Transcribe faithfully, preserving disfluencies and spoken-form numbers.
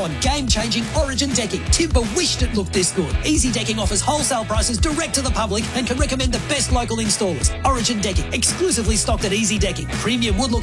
on game-changing Origin decking. Timber wished it looked this good. Easy Decking offers wholesale prices direct to the public and can recommend the best local installers. Origin Decking, exclusively stocked at Easy Decking. Premium wood look